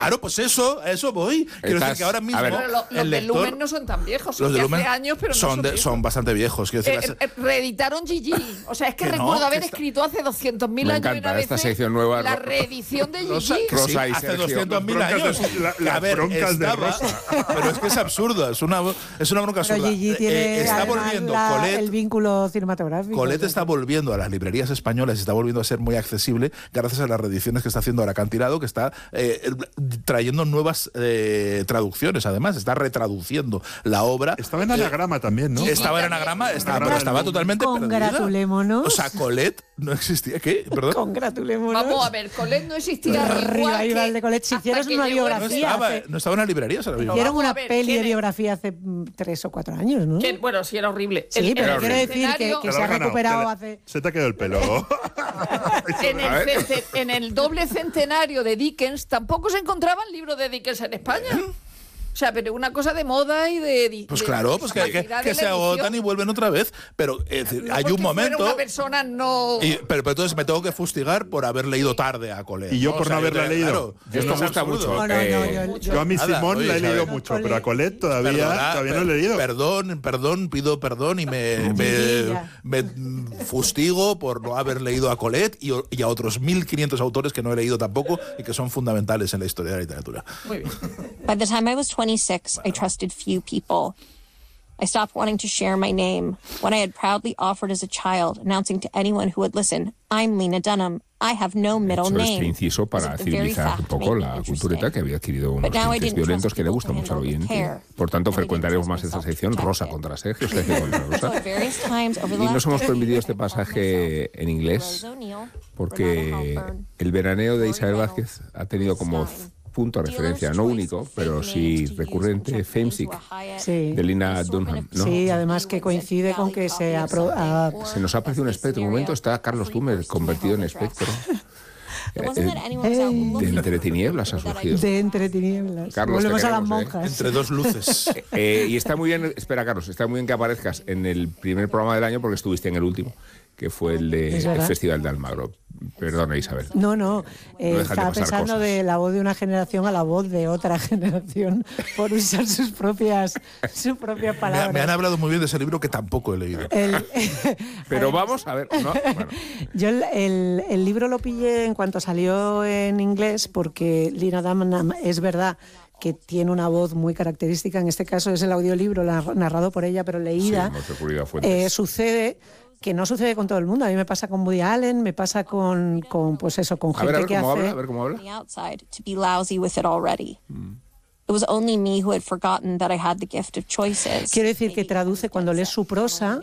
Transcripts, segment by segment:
Claro, pues a eso voy. Quiero decir que ahora mismo los del Lumen no son tan viejos, son de hace años, pero son bastante viejos. Reeditaron Gigi. O sea, es que recuerdo haber escrito hace 200.000 años. Me encanta esta sección nueva. La reedición de Gigi. Rosa y hace Sergio. 200.000 años. Las broncas de Rosa. Pero es que es absurdo, es una bronca absurda. Gigi tiene está volviendo el vínculo cinematográfico. Colette está volviendo a las librerías españolas y está volviendo a ser muy accesible gracias a las reediciones que está haciendo ahora Acantilado, que está trayendo nuevas traducciones, además está retraduciendo la obra. Estaba en anagrama también, ¿no? Estaba en anagrama, estaba totalmente perdida. Congratulémonos. O sea, Colette no existía. ¿Qué? ¿Perdón? Congratulémonos. Vamos a ver, Colette no existía. Rival de Colette. Si hicieron una biografía. No estaba en las librerías ahora mismo. Hicieron una peli de biografía hace 3 o 4 años, ¿no? Bueno, sí, era horrible. Sí, pero quiero decir que se ha recuperado hace. Se te ha quedado el pelo. En el doble centenario de Dickens tampoco se encontraban libros de Dickens en España. O sea, pero una cosa de moda y de pues claro, pues que se agotan y vuelven otra vez. Pero hay un momento. Una persona no. Pero entonces me tengo que fustigar por haber leído tarde a Colette. Y yo por no haberla leído. Esto me gusta mucho. Yo a mi Simón la he leído mucho, pero a Colette todavía no la he leído. Pido perdón y me fustigo por no haber leído a Colette y a otros 1.500 autores que no he leído tampoco y que son fundamentales en la historia de la literatura. Muy bien. By the time I was 26, I trusted few people. I stopped wanting to share my name when I had proudly offered as a child, announcing to anyone who would listen, I'm Lena Dunham. I have no middle name. Este inciso para civilizar un poco la cultureta que había adquirido unos tintes violentos que le gusta mucho al oyente. Por tanto, frecuentaremos más esta sección, Rosa contra Sergio, Sergio contra Rosa. Y nos hemos permitido este pasaje en inglés porque el veraneo de Isabel Vázquez ha tenido como punto de referencia, no único, pero sí recurrente, Famesick, de Lena Dunham, ¿no? Sí, además que coincide con que se nos ha aparecido un espectro. En un momento está Carlos Tumer convertido en espectro. De entre tinieblas ha surgido. De entre tinieblas. Carlos, volvemos a las monjas. Entre dos luces. Y está muy bien, espera Carlos, está muy bien que aparezcas en el primer programa del año porque estuviste en el último, que fue el del Festival de Almagro. Perdona, Isabel. No. Estaba pensando de la voz de una generación a la voz de otra generación por usar sus propias palabras. Me han hablado muy bien de ese libro que tampoco he leído. Pero vamos a ver. ¿No? Bueno. Yo el libro lo pillé en cuanto salió en inglés porque Lena Dunham es verdad que tiene una voz muy característica. En este caso es el audiolibro narrado por ella, pero leída. Sí, sucede que no sucede con todo el mundo. A mí me pasa con Woody Allen, me pasa con pues eso, con gente que hace. A ver cómo habla. It was only me who had forgotten that I had the gift of choices. Quiero decir que traduce cuando lees su prosa,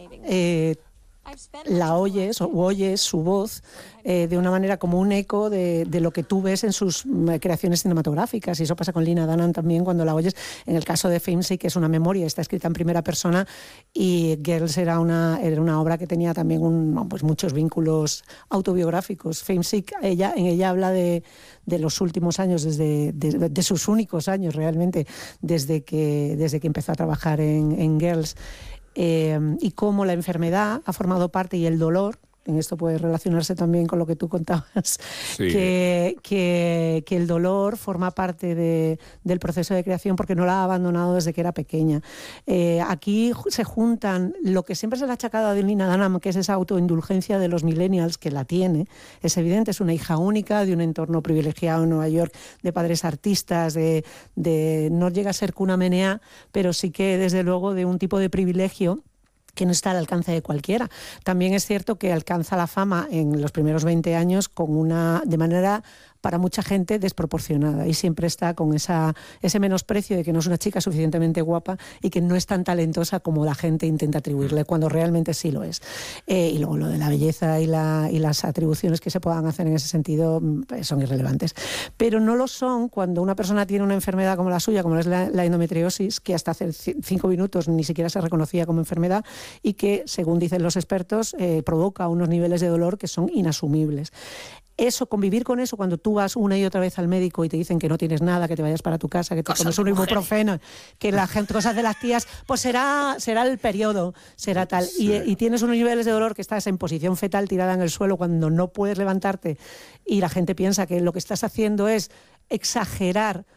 la oyes o oyes su voz de una manera como un eco de lo que tú ves en sus creaciones cinematográficas, y eso pasa con Lena Dunham también cuando la oyes. En el caso de Famesick, que es una memoria, está escrita en primera persona, y Girls era una obra que tenía también pues muchos vínculos autobiográficos. Famesick, en ella habla de los últimos años, de sus únicos años realmente, desde que empezó a trabajar en Girls, y cómo la enfermedad ha formado parte, y el dolor, en esto puede relacionarse también con lo que tú contabas, sí. que el dolor forma parte del proceso de creación porque no la ha abandonado desde que era pequeña. Aquí se juntan lo que siempre se le ha achacado a Lena Dunham, que es esa autoindulgencia de los millennials, que la tiene, es evidente, es una hija única de un entorno privilegiado en Nueva York, de padres artistas, no llega a ser cuna menea, pero sí que desde luego de un tipo de privilegio que no está al alcance de cualquiera. También es cierto que alcanza la fama en los primeros 20 años de manera para mucha gente desproporcionada, y siempre está con ese menosprecio de que no es una chica suficientemente guapa y que no es tan talentosa como la gente intenta atribuirle, cuando realmente sí lo es. Y luego lo de la belleza y las atribuciones que se puedan hacer en ese sentido son irrelevantes. Pero no lo son cuando una persona tiene una enfermedad como la suya, como es la endometriosis, que hasta hace 5 minutos ni siquiera se reconocía como enfermedad, y que, según dicen los expertos, provoca unos niveles de dolor que son inasumibles. Convivir con eso, cuando tú vas una y otra vez al médico y te dicen que no tienes nada, que te vayas para tu casa, que te tomes un ibuprofeno, que la gente, cosas de las tías, pues será el periodo, será tal. Sí. Y tienes unos niveles de dolor que estás en posición fetal tirada en el suelo cuando no puedes levantarte, y la gente piensa que lo que estás haciendo es exagerar